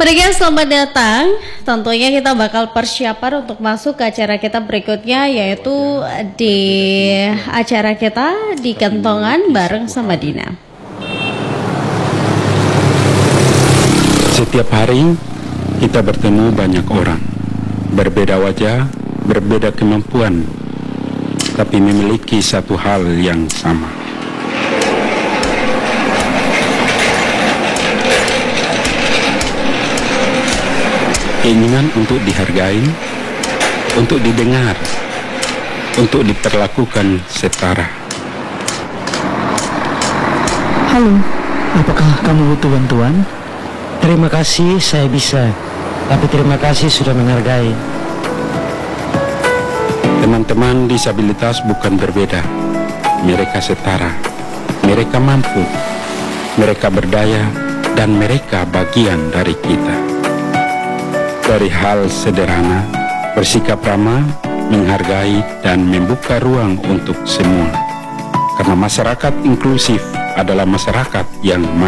Pendengar selamat datang. Tentunya kita bakal persiapan untuk masuk ke acara kita berikutnya, yaitu di acara kita di Kentongan bareng sama Dina. Setiap hari kita bertemu banyak orang, berbeda wajah, berbeda kemampuan, tapi memiliki satu hal yang sama. Keinginan untuk dihargai, untuk didengar, untuk diperlakukan setara. Halo, apakah kamu butuh bantuan? Terima kasih, saya bisa. Tapi terima kasih sudah menghargai. Teman-teman disabilitas bukan berbeda. Mereka setara. Mereka mampu. Mereka berdaya. Dan mereka bagian dari kita. Dari hal sederhana, bersikap ramah, menghargai, dan membuka ruang untuk semua. Karena masyarakat inklusif adalah masyarakat yang